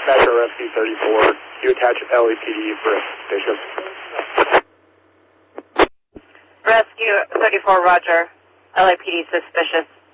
Metro Rescue 34. You attach LAPD for suspicious. Rescue 34, roger. LAPD suspicious.